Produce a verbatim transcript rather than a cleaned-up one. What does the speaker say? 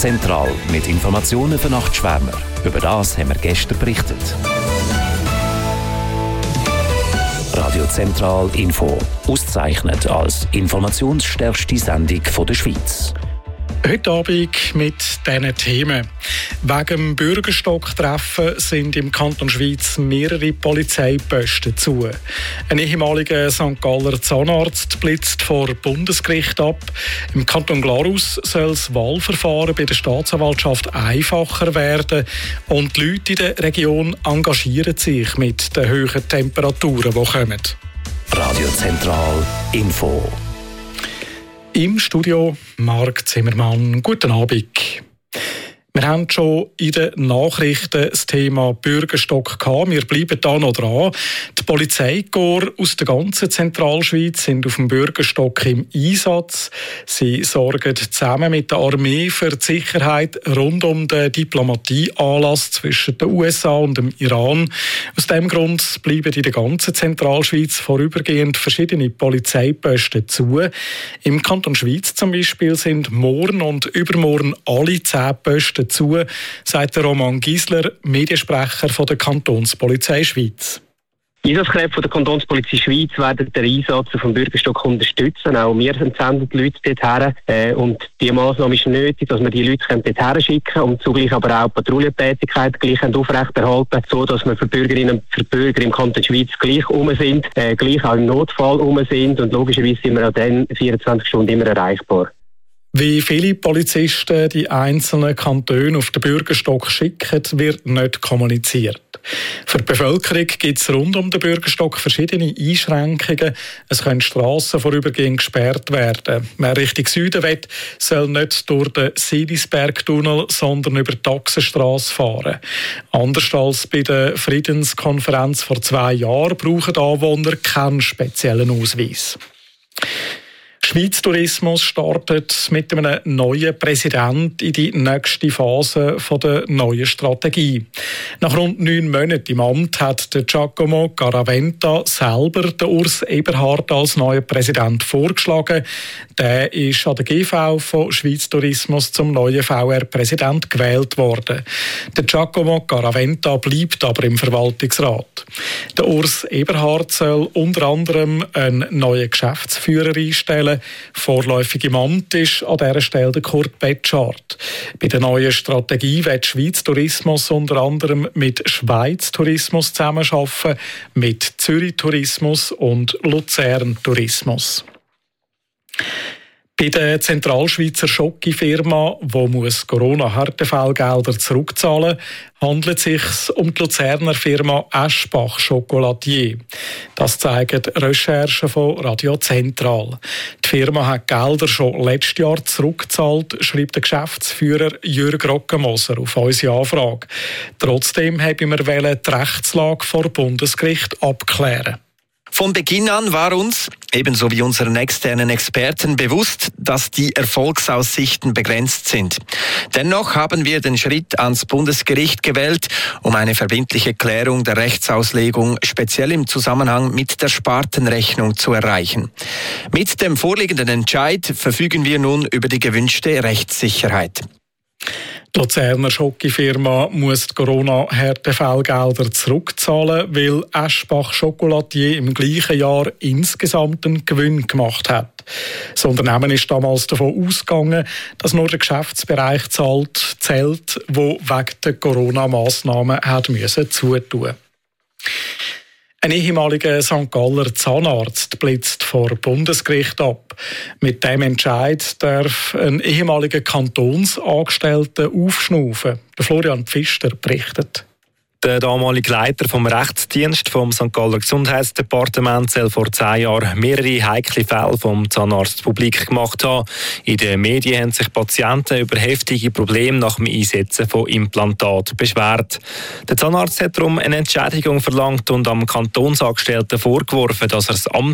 Zentral mit Informationen für Nachtschwärmer. Über das haben wir gestern berichtet. Radio Zentral Info, ausgezeichnet als informationsstärkste Sendung der Schweiz. Heute Abend mit diesen Themen. Wegen dem Bürgerstocktreffen sind im Kanton Schweiz mehrere Polizeiposten zu. Ein ehemaliger Sankt Galler Zahnarzt blitzt vor Bundesgericht ab. Im Kanton Glarus soll das Wahlverfahren bei der Staatsanwaltschaft einfacher werden. Und die Leute in der Region engagieren sich mit den hohen Temperaturen, die kommen. Radio Zentral Info. Im Studio Marc Zimmermann. Guten Abend. Wir haben schon in den Nachrichten das Thema Bürgerstock gehabt. Wir bleiben da noch dran. Die Polizeikorps aus der ganzen Zentralschweiz sind auf dem Bürgerstock im Einsatz. Sie sorgen zusammen mit der Armee für die Sicherheit rund um den Diplomatieanlass zwischen den U S A und dem Iran. Aus diesem Grund bleiben in der ganzen Zentralschweiz vorübergehend verschiedene Polizeiposten zu. Im Kanton Schweiz zum Beispiel sind morgen und übermorgen alle zehn Posten zu, sagt Roman Giesler, Mediensprecher von der Kantonspolizei Schweiz. Einsatzkräfte der Kantonspolizei Schweiz werden den Einsatz auf dem Bürgerstock unterstützen. Auch wir senden die Leute dorthin. Äh, und die Massnahme ist nötig, dass wir die Leute dorthin schicken können und zugleich aber auch Patrouillentätigkeit gleich aufrechterhalten, so dass wir für Bürgerinnen und für Bürger im Kanton Schweiz gleich um sind, äh, gleich auch im Notfall um sind und logischerweise sind wir auch dann vierundzwanzig Stunden immer erreichbar. Wie viele Polizisten die einzelnen Kantone auf den Bürgerstock schicken, wird nicht kommuniziert. Für die Bevölkerung gibt es rund um den Bürgerstock verschiedene Einschränkungen. Es können Strassen vorübergehend gesperrt werden. Wer Richtung Süden will, soll nicht durch den Silisbergtunnel, sondern über die Taxenstrasse fahren. Anders als bei der Friedenskonferenz vor zwei Jahren brauchen Anwohner keinen speziellen Ausweis. Schweiz Tourismus startet mit einem neuen Präsident in die nächste Phase der neuen Strategie. Nach rund neun Monaten im Amt hat der Giacomo Garaventa selber den Urs Eberhard als neuen Präsident vorgeschlagen. Der ist an der G V von Schweiz Tourismus zum neuen V R-Präsident gewählt worden. Der Giacomo Garaventa bleibt aber im Verwaltungsrat. Der Urs Eberhard soll unter anderem einen neuen Geschäftsführer einstellen. Vorläufig im Amt ist an dieser Stelle der Kurt Betschart. Bei der neuen Strategie wird Schweiz Tourismus unter anderem mit Schweiz Tourismus zusammenarbeiten, mit Zürich Tourismus und Luzern Tourismus. Bei der Zentralschweizer Schokifirma, die Corona-Härtefallgelder zurückzahlen muss, handelt es sich um die Luzerner Firma Eschbach Chocolatier. Das zeigen Recherchen von Radio Zentral. Die Firma hat Gelder schon letztes Jahr zurückgezahlt, schreibt der Geschäftsführer Jürg Rockenmoser auf unsere Anfrage. Trotzdem wollten wir die Rechtslage vor Bundesgericht abklären. Von Beginn an war uns, ebenso wie unseren externen Experten, bewusst, dass die Erfolgsaussichten begrenzt sind. Dennoch haben wir den Schritt ans Bundesgericht gewählt, um eine verbindliche Klärung der Rechtsauslegung speziell im Zusammenhang mit der Spartenrechnung zu erreichen. Mit dem vorliegenden Entscheid verfügen wir nun über die gewünschte Rechtssicherheit. Die Luzerner Schokifirma muss die Corona-Härtefallgelder zurückzahlen, weil Eschbach Chocolatier im gleichen Jahr insgesamt einen Gewinn gemacht hat. Das Unternehmen ist damals davon ausgegangen, dass nur der Geschäftsbereich zahlt, zählt, der wegen der Corona-Massnahmen hat müssen zutun. Ein ehemaliger Sankt Galler Zahnarzt blitzt vor Bundesgericht ab. Mit dem Entscheid darf ein ehemaliger Kantonsangestellter aufschnaufen. Der Florian Pfister berichtet. Der damalige Leiter vom Rechtsdienst vom Sankt Galler Gesundheitsdepartement soll vor zehn Jahren mehrere heikle Fälle vom Zahnarzt publik gemacht haben. In den Medien haben sich Patienten über heftige Probleme nach dem Einsetzen von Implantaten beschwert. Der Zahnarzt hat darum eine Entschädigung verlangt und am Kantonsangestellten vorgeworfen, dass er das Amt